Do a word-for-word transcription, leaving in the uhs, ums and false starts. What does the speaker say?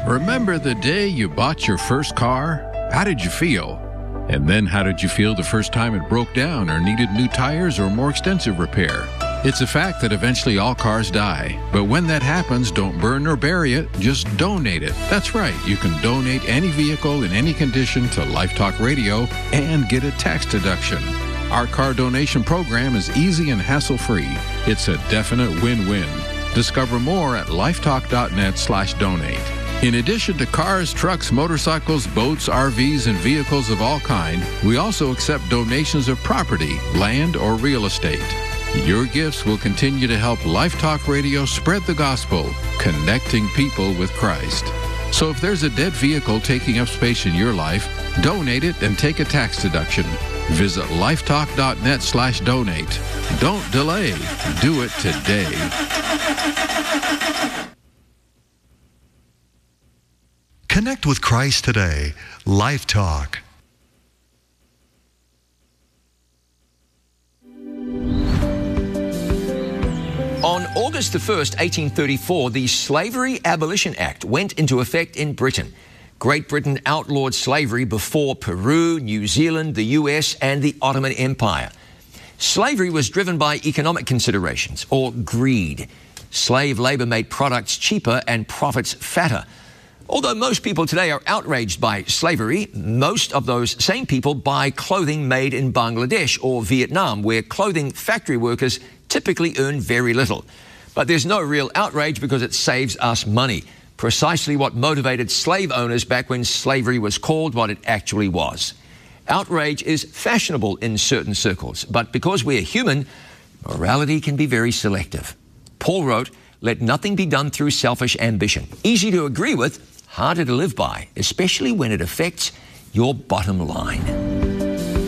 Remember the day you bought your first car? How did you feel? And then how did you feel the first time it broke down or needed new tires or more extensive repair? It's a fact that eventually all cars die. But when that happens, don't burn or bury it, just donate it. That's right, you can donate any vehicle in any condition to Life Talk Radio and get a tax deduction. Our car donation program is easy and hassle-free. It's a definite win-win. Discover more at lifetalk.net slash donate. In addition to cars, trucks, motorcycles, boats, R Vs, and vehicles of all kind, we also accept donations of property, land, or real estate. Your gifts will continue to help Life Talk Radio spread the gospel, connecting people with Christ. So if there's a dead vehicle taking up space in your life, donate it and take a tax deduction. Visit lifetalk.net slash donate. Don't delay. Do it today. Connect with Christ today. Life Talk. On August the first, eighteen thirty-four, the Slavery Abolition Act went into effect in Britain. Great Britain outlawed slavery before Peru, New Zealand, the U S, and the Ottoman Empire. Slavery was driven by economic considerations, or greed. Slave labor made products cheaper and profits fatter. Although most people today are outraged by slavery, most of those same people buy clothing made in Bangladesh or Vietnam, where clothing factory workers typically earn very little. But there's no real outrage because it saves us money. Precisely what motivated slave owners back when slavery was called what it actually was. Outrage is fashionable in certain circles, but because we're human, morality can be very selective. Paul wrote, "Let nothing be done through selfish ambition." Easy to agree with, harder to live by, especially when it affects your bottom line.